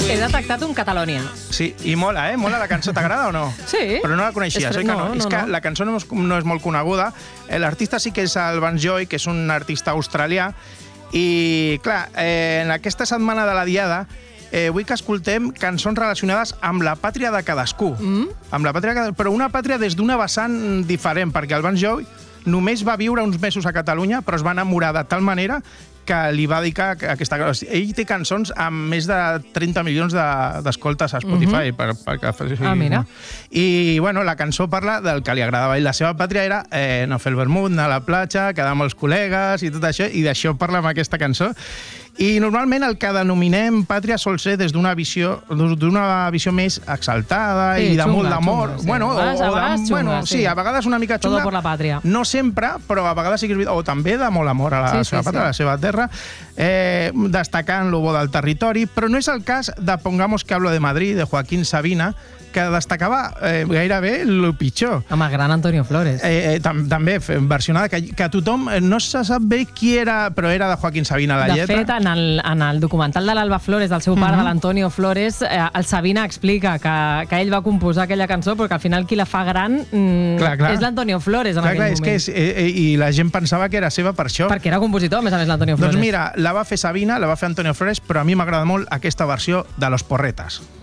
He detectat un Catalònia. Sí, i mola, Mola la cançó, t'agrada o no? Sí. Però no la coneixies, oi que no? És que la cançó no és molt coneguda. L'artista sí que és el Vance Joy, que és un artista australià, i, clar, en aquesta setmana de la Diada vull que escoltem cançons relacionades amb la pàtria de cadascú. Amb la pàtria, però una pàtria des d'una vessant diferent, perquè el Vance Joy només va viure uns mesos a Catalunya, però es va enamorar de tal manera que li va dedicar aquesta... Ell té cançons amb més de 30 milions d'escoltes a Spotify. Mira. I, bueno, la cançó parla del que li agradava. I la seva pàtria era no fer el vermut, anar a la platja, quedar amb els col·legues i tot això, i d'això parla amb aquesta cançó. I normalment el que denominem pàtria sol ser des d'una visió més exaltada i de molt d'amor. Sí, a vegades una mica xunga. Todo por la patria. No sempre, però a vegades sí que és veritat. O també de molt amor a la seva pàtria, a la seva terra, destacant lo bo del territori, però no és el cas de Pongamos que hablo de Madrid, de Joaquín Sabina, que destacava gairebé el pitjor. Amb el gran Antonio Flores. També versionada, que tothom no se sap bé qui era, però era de Joaquín Sabina la lletra. De fet, en el documental de l'Alba Flores, del seu pare, de l'Antonio Flores, el Sabina explica que ell va composar aquella cançó, però que al final qui la fa gran és l'Antonio Flores en aquell moment. I la gent pensava que era seva per això. Perquè era compositor, a més l'Antonio Flores. Doncs mira, la va fer Sabina, la va fer Antonio Flores, però a mi m'agrada molt aquesta versió de Los Porretas.